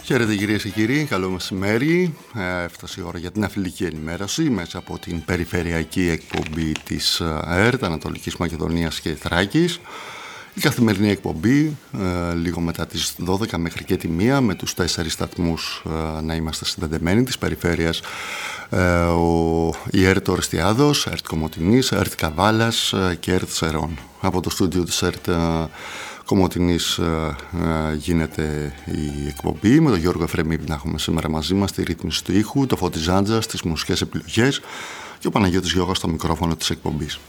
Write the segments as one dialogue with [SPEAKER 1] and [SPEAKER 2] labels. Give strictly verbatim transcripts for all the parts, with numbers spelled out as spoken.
[SPEAKER 1] Χαίρετε κυρίες και κύριοι, καλό μεσημέρι. Ε, έφτασε η ώρα για την αθλητική ενημέρωση μέσα από την περιφερειακή εκπομπή της ΑΕΡΤ, Ανατολικής Μακεδονίας και Θράκης. Η καθημερινή εκπομπή, ε, λίγο μετά τις δώδεκα μέχρι και τη μία, με τους τέσσερις σταθμούς ε, να είμαστε συνδεδεμένοι της περιφέρειας. Ε, ο, η ΕΡΤ Ορεστιάδος, ΕΡΤ Κομοτηνής, ΕΡΤ Καβάλας ε, και ΕΡΤ Σερών. Από το στούντιο της ΕΡΤ ε, Κομοτηνής ε, ε, γίνεται η εκπομπή με τον Γιώργο Εφρεμίδη να έχουμε σήμερα μαζί μας τη ρύθμιση του ήχου, το Φώτη Ζάντζα στις μουσικές επιλογές και ο Παναγιώτης Γιώργας στο μικρόφωνο της εκπομπής.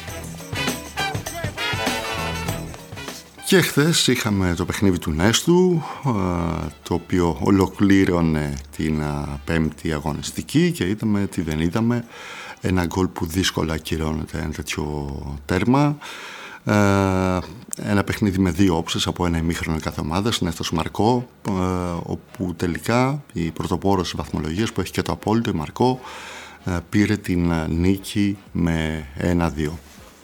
[SPEAKER 1] Και χθες είχαμε το παιχνίδι του Νέστου, το οποίο ολοκλήρωνε την πέμπτη αγωνιστική και είδαμε τι δεν είδαμε. Ένα γκολ που δύσκολα ακυρώνεται ένα τέτοιο τέρμα. Ένα παιχνίδι με δύο όψεις από ένα ημίχρονο κάθε ομάδα, Νέστος Μαρκό, όπου τελικά η πρωτοπόρος βαθμολογίας που έχει και το απόλυτο, η Μαρκό, πήρε την νίκη με ένα δύο.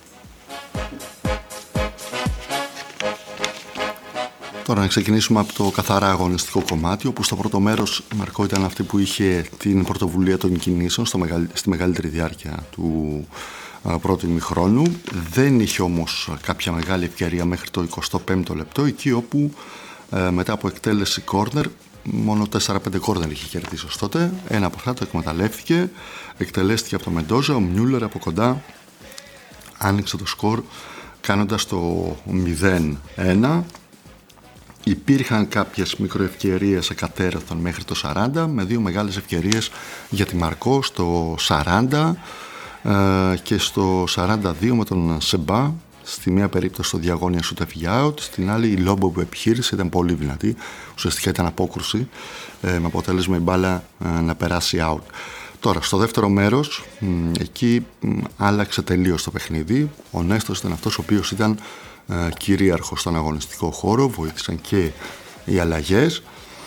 [SPEAKER 1] Τώρα να ξεκινήσουμε από το καθαρά αγωνιστικό κομμάτι, όπου στο πρώτο μέρος η Μαρκό ήταν αυτή που είχε την πρωτοβουλία των κινήσεων στο μεγαλ... στη μεγαλύτερη διάρκεια του α, πρώτου ημιχρόνου. Δεν είχε όμως κάποια μεγάλη ευκαιρία μέχρι το εικοστό πέμπτο λεπτό, εκεί όπου α, μετά από εκτέλεση κόρνερ, μόνο τέσσερα πέντε κόρνερ είχε κερδίσει ως τότε. Ένα από αυτά το εκμεταλλεύτηκε, εκτελέστηκε από το Μεντόζα, ο Μιούλερ από κοντά άνοιξε το σκορ κάνοντας το μηδέν ένα. Υπήρχαν κάποιες μικροευκαιρίες εκατέρωθων μέχρι το σαράντα, με δύο μεγάλες ευκαιρίες για τη Μαρκό στο σαράντα ε, και στο σαράντα δύο με τον Σεμπά. Στη μία περίπτωση το διαγώνια σου έφυγε out, στην άλλη η Λόμπο που επιχείρησε ήταν πολύ δυνατή, ουσιαστικά ήταν απόκρουση ε, με αποτέλεσμα η μπάλα ε, να περάσει out. Τώρα στο δεύτερο μέρος, μ, εκεί μ, άλλαξε τελείως το παιχνίδι. Ο Νέστος ήταν αυτός ο οποίος ήταν κυρίαρχο στον αγωνιστικό χώρο, βοήθησαν και οι αλλαγές.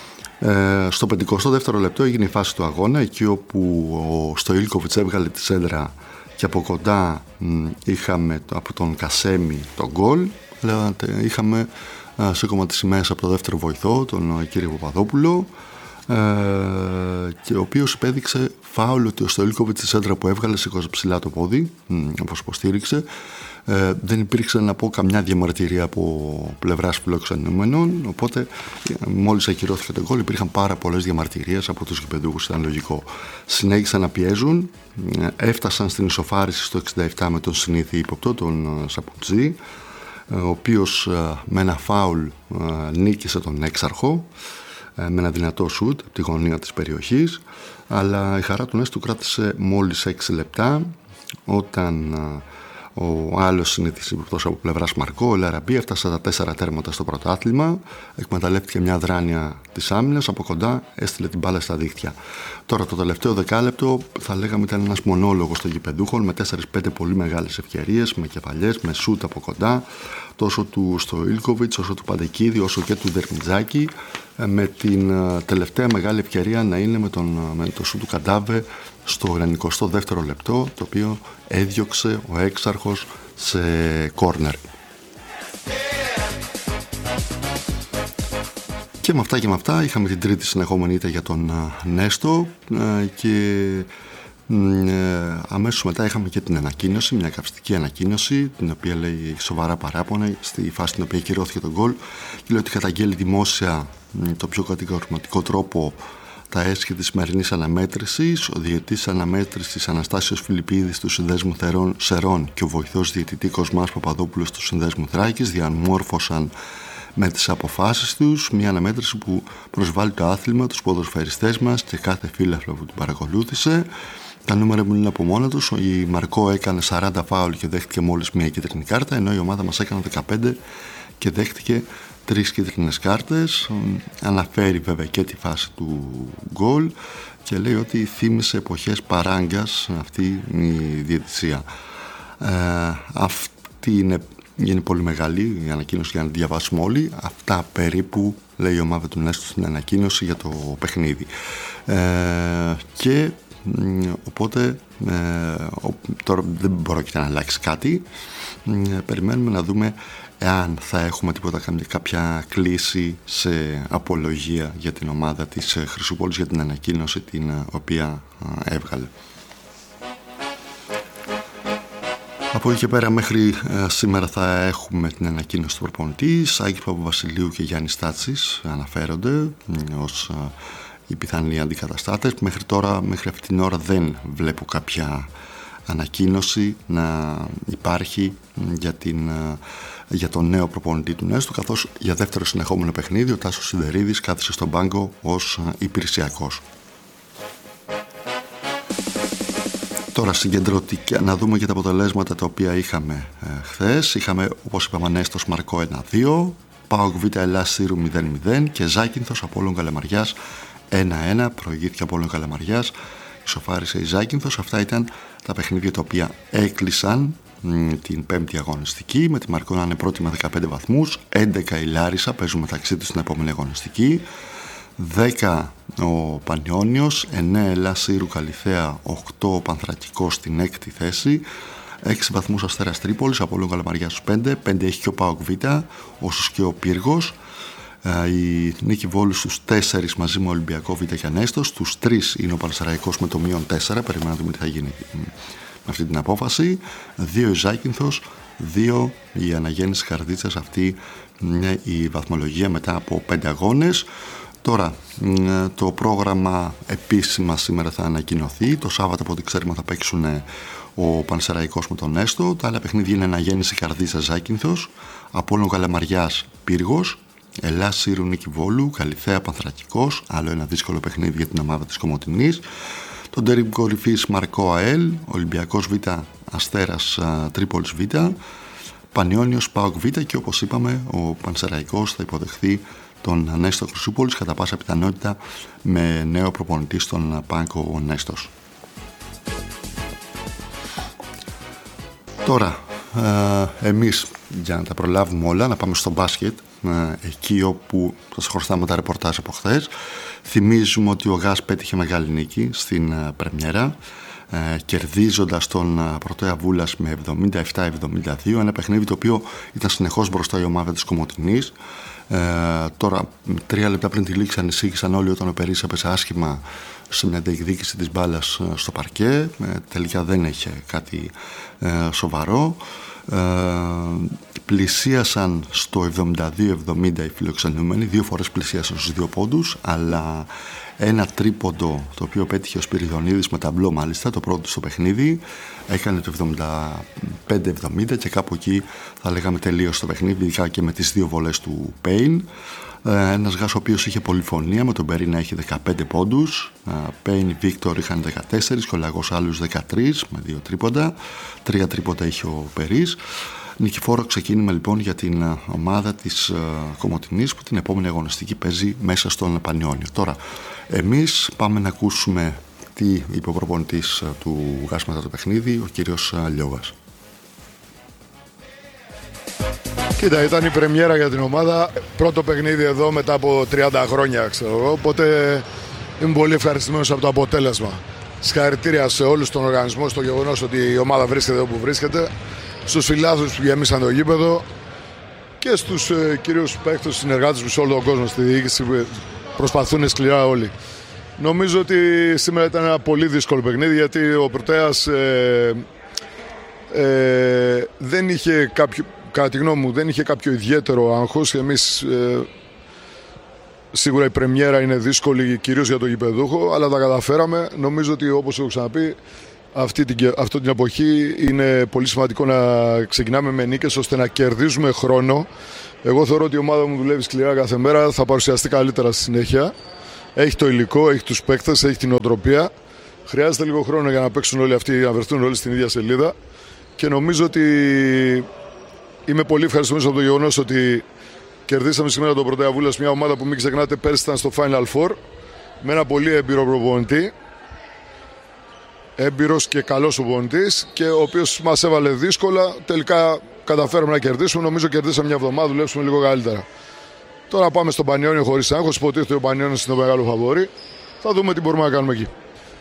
[SPEAKER 1] Ε, στο πενηκοστό δεύτερο λεπτό έγινε η φάση του αγώνα, εκεί όπου ο Στοήλκοβιτς έβγαλε τη σέντρα και από κοντά μ, είχαμε από τον Κασέμι τον γκολ. Είχαμε α, σήκωμα της σημαίας από το δεύτερο βοηθό, τον α, κύριο Παπαδόπουλο, ε, και ο οποίος υπέδειξε φάουλ ότι ο Στοήλκοβιτς τη σέντρα που έβγαλε σήκωσε ψηλά το πόδι, μ, όπως υποστήριξε. Ε, δεν υπήρξε να πω καμιά διαμαρτυρία από πλευράς φιλοξενούμενων, οπότε μόλις ακυρώθηκε το γκολ υπήρχαν πάρα πολλές διαμαρτυρίες από τους γηπεδούχους, ήταν λογικό. Συνέχισαν να πιέζουν, έφτασαν στην ισοφάριση στο εξήντα επτά με τον συνήθι ύποπτο, τον Σαπουτζή, ο οποίος με ένα φάουλ νίκησε τον έξαρχο με ένα δυνατό σουτ από τη γωνία της περιοχής, αλλά η χαρά του Νέστου κράτησε μόλις έξι λεπτά όταν ο άλλος συνήθις υποπτός από πλευράς Μαρκό, ο Λαραμπή, έφτασε τα τέσσερα τέρματα στο πρωτάθλημα, εκμεταλλεύτηκε μια δράνεια της άμυνας, από κοντά έστειλε την μπάλα στα δίχτυα. Τώρα το τελευταίο δεκάλεπτο θα λέγαμε ήταν ένας μονόλογος των γηπεδούχων με τέσσερα πέντε πολύ μεγάλες ευκαιρίες, με κεφαλιές, με σούτ από κοντά, τόσο του Στοήλκοβιτς όσο του Παντεκίδη όσο και του Δερμιτζάκη, με την τελευταία μεγάλη ευκαιρία να είναι με, τον, με το σούτ του Καντάβε στο ενενηκοστό δεύτερο λεπτό, το οποίο έδιωξε ο έξαρχος σε κόρνερ. Και με αυτά και με αυτά είχαμε την τρίτη συνεχόμενη ήττα για τον Νέστο και αμέσως μετά είχαμε και την ανακοίνωση, μια καυστική ανακοίνωση, την οποία λέει σοβαρά παράπονα στη φάση στην οποία κυρώθηκε τον γκολ και λέει ότι καταγγέλει δημόσια το πιο κατηγορηματικό τρόπο τα έσχη της σημερινής αναμέτρησης. Ο διαιτητής αναμέτρησης Αναστάσιος Φιλιππίδης του Συνδέσμου Σερών και ο βοηθός διαιτητή Κοσμάς Παπαδόπουλος του Συνδέσμου Θράκης διαμόρφωσαν με τις αποφάσεις τους μια αναμέτρηση που προσβάλλει το άθλημα, τους ποδοσφαιριστές μας και κάθε φίλαθλο που την παρακολούθησε. Τα νούμερα μιλούν από μόνα τους. Η Μαρκό έκανε σαράντα φάουλ και δέχτηκε μόλις μία κίτρινη κάρτα, ενώ η ομάδα μας έκανε δεκαπέντε και δέχτηκε τρεις κίτρινες κάρτες. Αναφέρει βέβαια και τη φάση του γκολ και λέει ότι θύμισε εποχές παράγκας αυτή η διαιτησία. Ε, αυτή είναι, είναι πολύ μεγάλη η ανακοίνωση για να τη διαβάσουμε όλοι. Αυτά περίπου λέει η ομάδα του Νέστου στην ανακοίνωση για το παιχνίδι. Ε, και Οπότε ε, τώρα δεν μπορώ να αλλάξει κάτι. Ε, περιμένουμε να δούμε εάν θα έχουμε τίποτα, κάποια κλίση σε απολογία για την ομάδα της Χρυσούπολης για την ανακοίνωση την οποία έβγαλε. Από εκεί και πέρα μέχρι ε, σήμερα θα έχουμε την ανακοίνωση του προπονητή. Σάκης Παπαβασιλείου και Γιάννης Στάτσης αναφέρονται ε, ως ε, οι πιθανοί αντικαταστάτες. Μέχρι τώρα, μέχρι αυτή την ώρα δεν βλέπω κάποια ανακοίνωση να υπάρχει για, την, ε, για τον νέο προπονητή του Νέστου, καθώς για δεύτερο συνεχόμενο παιχνίδι ο Τάσος Σιδερίδης κάθισε στον πάγκο ως ε, υπηρεσιακός. Τώρα συγκεντρωτικά να δούμε και τα αποτελέσματα τα οποία είχαμε ε, χθες. Είχαμε, όπως είπαμε, Νέστος Μαρκό ένα δύο, ΠΑΟΚ Β Ελλάς Σύρου μηδέν μηδέν και Ζάκυνθος Απόλλων Καλαμαριάς ένα ένα. Προηγήθηκε Απόλλων Καλαμαριάς, ισοφάρισε η Ζάκυνθος. Αυτά ήταν τα παιχνίδια τα οποία έκλεισαν μ, την πέμπτη αγωνιστική, με τη Μαρκό να είναι πρώτη με δεκαπέντε βαθμούς, έντεκα η Λάρισα, παίζουν μεταξύ τους την επόμενη αγωνιστική, δέκα ο Πανιόνιος, εννέα Ελλάς Σύρου Καλιθέα, οκτώ ο Πανθρακικός στην έκτη θέση, έξι βαθμούς Αστέρας Τρίπολης, Απόλλων Καλαμαριάς στους πέντε, πέντε έχει και ο ΠΑΟΚ Β, όσους και ο Πύργος, η Νίκη Βόλου στους τέσσερις μαζί με Ολυμπιακό Β και Ανέστος, στους τρεις είναι ο Πανσεραϊκός με το μείον τέσσερα, περιμένουμε να δούμε τι θα γίνει με αυτή την απόφαση, δύο η Ζάκυνθος, δύο η Αναγέννηση Χαρδίτσας, αυτή είναι η βαθμολογία μετά από πέντε αγώνες. Τώρα, το πρόγραμμα επίσημα σήμερα θα ανακοινωθεί. Το Σάββατο, από ό,τι ξέρουμε, θα παίξουν ο Πανσεραϊκός με τον Νέστο. Τα άλλα παιχνίδια είναι Αναγέννηση Καρδίτσας Ζάκυνθος, Απόλλων Καλαμαριάς Πύργος, Ελλάς Σύρου Νίκη Βόλου, Καλιθέα Πανθρακικός, άλλο ένα δύσκολο παιχνίδι για την ομάδα της Κομοτηνής. Το ντέρμπι κορυφής Μαρκό ΑΕΛ, Ολυμπιακός Β Αστέρας Τρίπολης Β, Πανιόνιος ΠΑΟΚ Β και όπως είπαμε ο Πανσεραϊκός θα υποδεχθεί τον Νέστο Χρυσούπολης, κατά πάσα πιθανότητα με νέο προπονητή στον πάγκο ο Νέστος. Τώρα, ε, εμείς για να τα προλάβουμε όλα, να πάμε στο μπάσκετ, ε, εκεί όπου σας χωριστάμε τα ρεπορτάζ από χθες. Θυμίζουμε ότι ο ΓΑΣ πέτυχε μεγάλη νίκη στην ε, πρεμιέρα, ε, κερδίζοντας τον ε, Πρωτέα Βούλας με εβδομήντα επτά εβδομήντα δύο, ένα παιχνίδι το οποίο ήταν συνεχώς μπροστά η ομάδα της Κομοτηνής. Ε, τώρα, τρία λεπτά πριν τη λήξη ανησύχησαν όλοι όταν ο Περής έπεσε άσχημα στην διεκδίκηση της μπάλας στο παρκέ. Ε, τελικά δεν είχε κάτι ε, σοβαρό. Ε, πλησίασαν στο εβδομήντα δύο εβδομήντα οι φιλοξενούμενοι, δύο φορές πλησίασαν στους δύο πόντους, αλλά ένα τρίποντο το οποίο πέτυχε ο Σπυριδονίδης με ταμπλό, μάλιστα το πρώτο στο παιχνίδι, έκανε το εβδομήντα πέντε εβδομήντα και κάπου εκεί θα λέγαμε τελείωσε το παιχνίδι, ειδικά και με τις δύο βολές του Πέιν. Ένας ΓΑΣ ο οποίος είχε πολυφωνία, με τον Περί να έχει δεκαπέντε πόντους, Πέιν Βίκτορ είχαν δεκατέσσερα και ο Λαγός άλλους δεκατρία με δύο τρίποντα, τρία τρίποντα είχε ο Περής. Νικηφόρο ξεκίνημα λοιπόν για την ομάδα της uh, Κομοτηνής, που την επόμενη αγωνιστική παίζει μέσα στον Πανιόνιο. Τώρα εμείς πάμε να ακούσουμε τι είπε ο προπονητής uh, του ΓΑΣ μετά το παιχνίδι, ο κύριος uh, Λιώγας.
[SPEAKER 2] Κοίτα, ήταν η πρεμιέρα για την ομάδα, πρώτο παιχνίδι εδώ μετά από τριάντα χρόνια, ξέρω εγώ, οπότε είμαι πολύ ευχαριστημένος από το αποτέλεσμα. Συγχαρητήρια σε όλους τον οργανισμό στο γεγονός ότι η ομάδα βρίσκεται όπου βρίσκεται, στους φιλάθλους που γεμίσαν το γήπεδο και στους ε, κυρίους παίκτες, συνεργάτες μου σε όλο τον κόσμο, στη διοίκηση που προσπαθούν σκληρά όλοι. Νομίζω ότι σήμερα ήταν ένα πολύ δύσκολο παιχνίδι, γιατί ο Πρωτέας ε, ε, δεν είχε κάποιο, κατά τη γνώμη μου, δεν είχε κάποιο ιδιαίτερο άγχος. Εμείς ε, σίγουρα η πρεμιέρα είναι δύσκολη κυρίως για το γηπεδούχο, αλλά τα καταφέραμε. Νομίζω ότι, όπως έχω ξαναπεί, αυτή την, αυτή την εποχή είναι πολύ σημαντικό να ξεκινάμε με νίκες ώστε να κερδίζουμε χρόνο. Εγώ θεωρώ ότι η ομάδα μου δουλεύει σκληρά κάθε μέρα, θα παρουσιαστεί καλύτερα στη συνέχεια. Έχει το υλικό, έχει τους παίκτες, έχει την οτροπία. Χρειάζεται λίγο χρόνο για να παίξουν όλοι αυτοί, να βρεθούν όλοι στην ίδια σελίδα. Και νομίζω ότι είμαι πολύ ευχαριστημένος από το γεγονός ότι κερδίσαμε σήμερα τον Πρωτέα Βούλας, μια ομάδα που μην ξεχνάτε πέρσι ήταν στο Final Four, με ένα πολύ έμπειρο προπονητή. Έμπειρος και καλός προπονητής, και ο οποίος μας έβαλε δύσκολα. Τελικά καταφέραμε να κερδίσουμε. Νομίζω κερδίσαμε μια εβδομάδα, δουλέψουμε λίγο καλύτερα. Τώρα πάμε στον Πανιόνιο χωρίς άγχος. Υποτίθεται ο Πανιόνιος είναι το μεγάλο φαβορί. Θα δούμε τι μπορούμε να κάνουμε εκεί.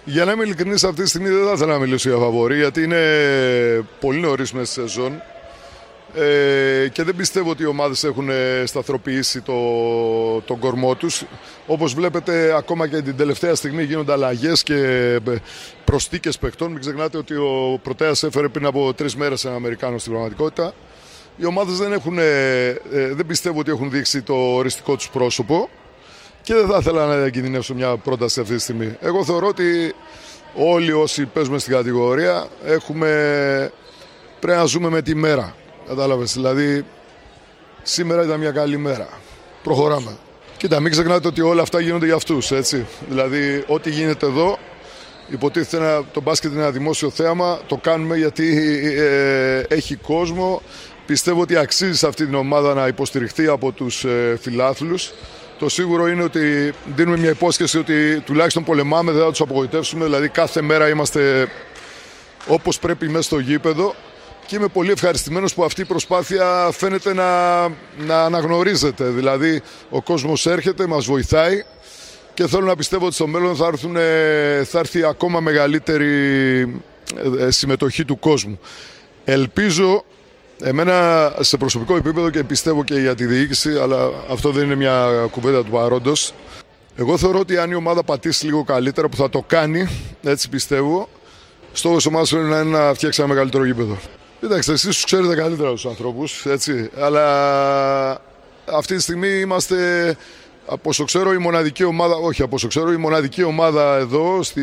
[SPEAKER 2] Για να είμαι ειλικρινής, αυτή τη στιγμή δεν θα ήθελα να μιλήσω για φαβορί, γιατί είναι πολύ νωρίς μέσα στη σεζόν. Ε, και δεν πιστεύω ότι οι ομάδες έχουν σταθεροποιήσει το, τον κορμό τους. Όπως βλέπετε, ακόμα και την τελευταία στιγμή γίνονται αλλαγές και προσθήκες παιχτών. Μην ξεχνάτε ότι ο Πρωτέας έφερε πριν από τρεις μέρες έναν Αμερικάνο στην πραγματικότητα. Οι ομάδες δεν, έχουν, ε, δεν πιστεύω ότι έχουν δείξει το οριστικό τους πρόσωπο και δεν θα ήθελα να κινδυνεύσω μια πρόταση αυτή τη στιγμή. Εγώ θεωρώ ότι όλοι όσοι παίζουμε στην κατηγορία έχουμε, πρέπει να ζούμε με τη μέρα. Κατάλαβες, δηλαδή σήμερα ήταν μια καλή μέρα. Προχωράμε. Κοίτα, μην ξεχνάτε ότι όλα αυτά γίνονται για αυτούς, έτσι. Δηλαδή, ό,τι γίνεται εδώ, υποτίθεται να, το μπάσκετ είναι ένα δημόσιο θέαμα, το κάνουμε γιατί ε, έχει κόσμο. Πιστεύω ότι αξίζει σε αυτή την ομάδα να υποστηριχθεί από τους ε, φιλάθλους. Το σίγουρο είναι ότι δίνουμε μια υπόσχεση ότι τουλάχιστον πολεμάμε, δεν θα τους απογοητεύσουμε. Δηλαδή, κάθε μέρα είμαστε όπως πρέπει μέσα στο γήπεδο. Και είμαι πολύ ευχαριστημένος που αυτή η προσπάθεια φαίνεται να, να αναγνωρίζεται. Δηλαδή, ο κόσμος έρχεται, μας βοηθάει και θέλω να πιστεύω ότι στο μέλλον θα, έρθουν, θα έρθει ακόμα μεγαλύτερη συμμετοχή του κόσμου. Ελπίζω, εμένα σε προσωπικό επίπεδο και πιστεύω και για τη διοίκηση, αλλά αυτό δεν είναι μια κουβέντα του παρόντος. Εγώ θεωρώ ότι αν η ομάδα πατήσει λίγο καλύτερα, που θα το κάνει, έτσι πιστεύω, στόχος ομάδας είναι να, είναι να φτιάξει ένα μεγαλύτερο γήπεδο. Κοιτάξτε, εσείς τους ξέρετε καλύτερα τους ανθρώπους, έτσι, αλλά αυτή τη στιγμή είμαστε, από όσο ξέρω, η μοναδική ομάδα, όχι από όσο ξέρω, η μοναδική ομάδα εδώ στη,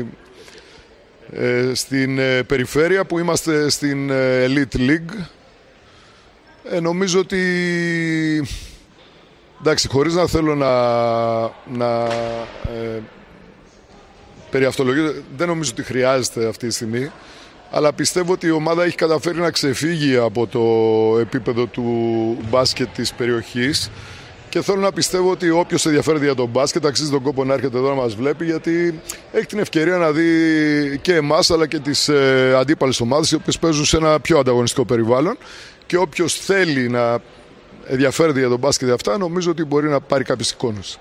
[SPEAKER 2] ε, στην ε, περιφέρεια που είμαστε στην ε, Elite League. Ε, νομίζω ότι, εντάξει, χωρίς να θέλω να, να ε, περιαυτολογήσω, δεν νομίζω ότι χρειάζεται αυτή τη στιγμή. Αλλά πιστεύω ότι η ομάδα έχει καταφέρει να ξεφύγει από το επίπεδο του μπάσκετ της περιοχής και θέλω να πιστεύω ότι όποιος ενδιαφέρεται για τον μπάσκετ αξίζει τον κόπο να έρχεται εδώ να μας βλέπει, γιατί έχει την ευκαιρία να δει και εμάς αλλά και τις ε, αντίπαλες ομάδες, οι οποίες παίζουν σε ένα πιο ανταγωνιστικό περιβάλλον, και όποιος θέλει να ενδιαφέρεται για τον μπάσκετ αυτά, νομίζω ότι μπορεί να πάρει κάποιες εικόνες.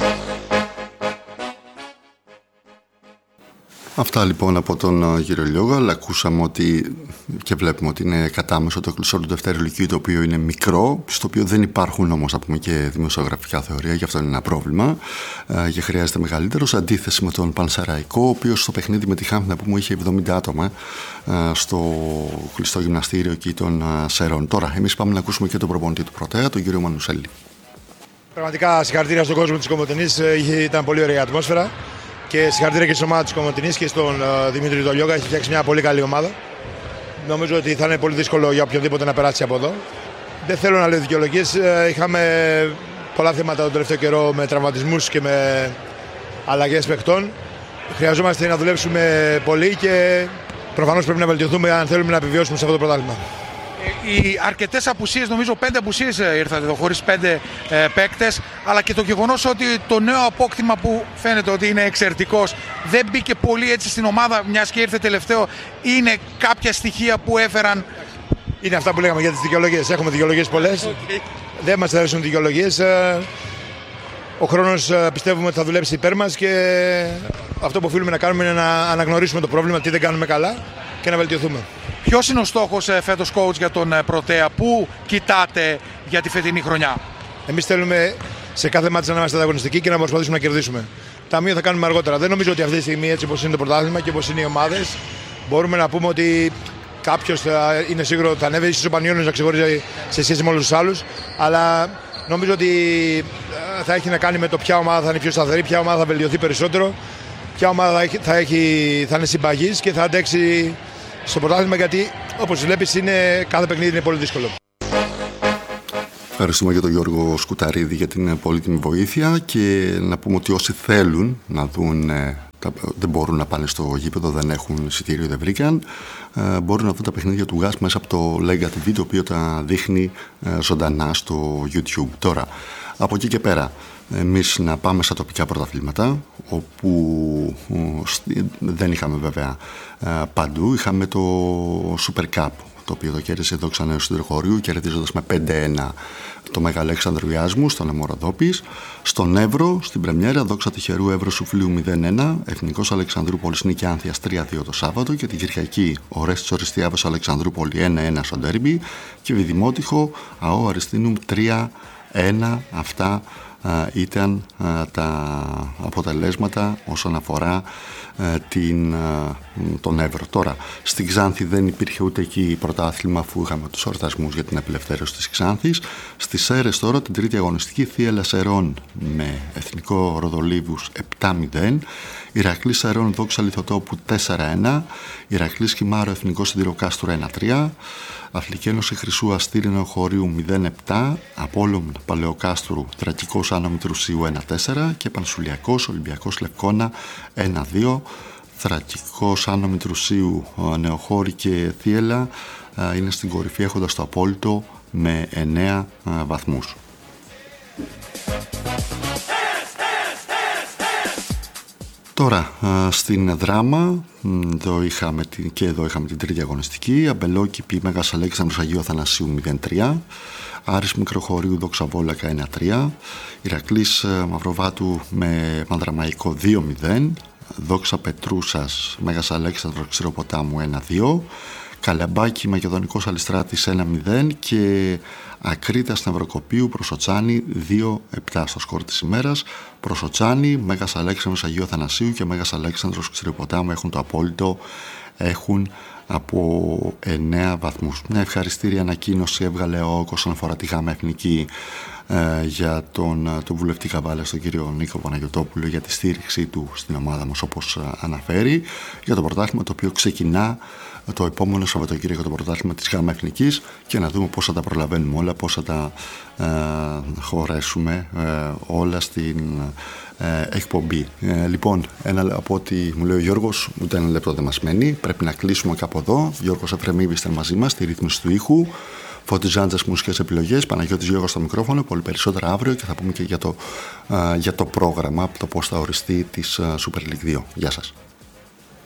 [SPEAKER 1] Αυτά λοιπόν από τον κύριο Λιόγα, αλλά ακούσαμε ότι και βλέπουμε ότι είναι κατάμεσο το κλεισό του Δευτέρου Λυκείου, το οποίο είναι μικρό, στο οποίο δεν υπάρχουν όμως, να πούμε, και δημοσιογραφικά θεωρία, γι' αυτό είναι ένα πρόβλημα και χρειάζεται μεγαλύτερο, σε αντίθεση με τον Πανσεραϊκό, ο οποίος στο παιχνίδι με τη Χάμπ, να πούμε, είχε εβδομήντα άτομα στο κλειστό γυμναστήριο εκεί των Σερών. Τώρα, εμείς πάμε να ακούσουμε και τον προπονητή του Πρωτέα, τον κύριο Μανουσέλη.
[SPEAKER 3] Πραγματικά συγχαρητήρια στον κόσμο της Κομοτηνής, ήταν πολύ ωραία η ατμόσφαιρα. Και συγχαρητήρια και στην ομάδα της Κομοτηνής και στον uh, Δημήτρη τον Λιόγα. Έχει φτιάξει μια πολύ καλή ομάδα. Νομίζω ότι θα είναι πολύ δύσκολο για οποιονδήποτε να περάσει από εδώ. Δεν θέλω να λέω δικαιολογίες. Είχαμε πολλά θέματα τον τελευταίο καιρό με τραυματισμούς και με αλλαγές παιχτών. Χρειαζόμαστε να δουλέψουμε πολύ και προφανώς πρέπει να βελτιωθούμε αν θέλουμε να επιβιώσουμε σε αυτό το πρωτάθλημα.
[SPEAKER 4] Οι αρκετές απουσίες, νομίζω πέντε απουσίες ήρθατε εδώ, χωρίς πέντε ε, παίκτες, αλλά και το γεγονός ότι το νέο απόκτημα που φαίνεται ότι είναι εξαιρετικός δεν μπήκε πολύ έτσι στην ομάδα, μιας και ήρθε τελευταίο, είναι κάποια στοιχεία που έφεραν.
[SPEAKER 3] Είναι αυτά που λέγαμε για τις δικαιολογίες. Έχουμε δικαιολογίες πολλές. Okay. Δεν μας αρέσουν δικαιολογίες. Ο χρόνος πιστεύουμε ότι θα δουλέψει υπέρ μας και αυτό που οφείλουμε να κάνουμε είναι να αναγνωρίσουμε το πρόβλημα, τι δεν κάνουμε καλά και να βελτιωθούμε.
[SPEAKER 4] Ποιος είναι ο στόχος φέτος, coach, για τον Πρωτέα, πού κοιτάτε για τη φετινή χρονιά?
[SPEAKER 3] Εμείς θέλουμε σε κάθε μάτσα να είμαστε ανταγωνιστικοί και να προσπαθήσουμε να κερδίσουμε. Τα μία θα κάνουμε αργότερα. Δεν νομίζω ότι αυτή τη στιγμή, έτσι όπως είναι το πρωτάθλημα και όπως είναι οι ομάδες, μπορούμε να πούμε ότι κάποιος είναι σίγουρο ότι θα ανέβει, ίσως ο Πανιώνιος να ξεχωρίζει σε σχέση με όλους τους άλλους. Αλλά νομίζω ότι θα έχει να κάνει με το ποια ομάδα θα είναι πιο σταθερή, ποια ομάδα θα βελτιωθεί περισσότερο, ποια ομάδα θα, έχει, θα, έχει, θα είναι συμπαγής και θα αντέξει στο πρωτάθλημα, γιατί όπως βλέπεις είναι, κάθε παιχνίδι είναι πολύ δύσκολο.
[SPEAKER 1] Ευχαριστούμε για τον Γιώργο Σκουταρίδη για την πολύτιμη βοήθεια και να πούμε ότι όσοι θέλουν να δουν, δεν μπορούν να πάνε στο γήπεδο, δεν έχουν εισιτήριο, δεν βρήκαν, μπορούν να δουν τα παιχνίδια του ΓΑΣ μέσα από το Lega τι βι, το οποίο τα δείχνει ζωντανά στο YouTube. Τώρα, από εκεί και πέρα, εμείς να πάμε στα τοπικά πρωταθλήματα, όπου δεν είχαμε βέβαια παντού, είχαμε το Super Cup, το οποίο το κέρδισε η Δόξα Νέου Σιδηροχωρίου, κερδίζοντας με πέντε ένα το Μέγα Αλέξανδρου Ιάσμου στον αιμό Ροδόπης. Στον Εύρο, στην πρεμιέρα, Δόξα Τυχερού Εύρω Σουφλίου μηδέν ένα, Εθνικός Αλεξανδρούπολης νίκη Άνθιας τρία δύο το Σάββατο, και την Κυριακή Ορέστης Οριστιάβας Αλεξανδρούπολη ένα ένα στο ντέρμπι, και Βιδημότυχο ΑΟ Αριστίνουμ τρία ένα. Αυτά α, ήταν α, τα αποτελέσματα όσον αφορά α, την, α, τον Εύρο. Τώρα, στην Ξάνθη δεν υπήρχε ούτε εκεί πρωτάθλημα, αφού είχαμε τους εορτασμούς για την απελευθέρωση της Ξάνθης. Στις Σέρρες τώρα, την τρίτη αγωνιστική, Θίελα Σερών με Εθνικό Ροδολίβους επτά μηδέν, Ηρακλής Σερών Δόξα Λιθοτόπου τέσσερα ένα, Ηρακλής Κιμάρο Εθνικό Σιδηροκάστρο ένα τρία, Αθλητική Ένωση Χρυσού Αστήρι Νεοχωρίου μηδέν επτά, Απόλλων Παλαιοκάστρου Θρακικός Άνω Μητρουσίου ένα τέσσερα και Πανσουλιακός Ολυμπιακός Λευκώνα ένα δύο. Θρακικός Άνω Μητρουσίου, Νεοχώρη και Θίελα είναι στην κορυφή, έχοντας το απόλυτο με εννέα βαθμούς. Τώρα στην δράμα, εδώ είχαμε, και εδώ είχαμε την τρίτη αγωνιστική. Αμπελόκηπη Μέγας Αλέξανδρος Αγίου Αθανασίου μηδέν τρία, Άρης Μικροχωρίου Δόξα Βόλακα ένα τρία, Ηρακλής Μαυροβάτου με Μανδραμαϊκό δύο μηδέν, Δόξα Πετρούσας Μέγας Αλέξανδρος Ξηροποτάμου ένα δύο, Καλαμπάκη Μακεδονικός Αλιστράτης ένα μηδέν και Ακρίτας Νευροκοπίου Προσοτσάνη δύο επτά στο σκορ της ημέρας. Προσοτσάνη, Μέγας Αλέξανδρος Αγίου Αθανασίου και Μέγας Αλέξανδρος Ξηροποτάμου έχουν το απόλυτο, έχουν από εννέα βαθμούς. Μια ευχαριστήρια ανακοίνωση έβγαλε ο ΟΚ όσον αφορά τη ΓΑΜΑ Εθνική ε, για τον, τον βουλευτή Καβάλα, τον κύριο Νίκο Παναγιωτόπουλο, για τη στήριξή του στην ομάδα μας, όπως αναφέρει, για το πρωτάθλημα το οποίο ξεκινά το επόμενο Σαββατοκύριακο, το πρωτάθλημα της ΓΑΜΑ Εθνικής, και να δούμε πώς θα τα προλαβαίνουμε όλα, πώς θα τα ε, χωρέσουμε ε, όλα στην ε, εκπομπή. Ε, λοιπόν, ένα, από ό,τι μου λέει ο Γιώργος, ούτε ένα λεπτό δεν μας μένει, πρέπει να κλείσουμε κάπου εδώ. Γιώργος Εφρεμίδης ήταν μαζί μας στη ρύθμιση του ήχου, Φώτης Ζάντζας μουσικές επιλογές, Παναγιώτης Γιώργος στο μικρόφωνο. Πολύ περισσότερα αύριο και θα πούμε και για το, ε, για το πρόγραμμα, το πώς θα οριστεί της ε, Super League δύο. Γεια σας.